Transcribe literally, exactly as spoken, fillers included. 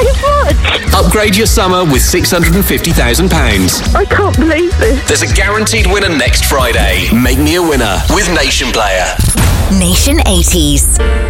so much. Upgrade your summer with six hundred fifty thousand pounds. I can't believe this. There's a guaranteed winner next Friday. Make me a winner with Nation Player. Nation eighties.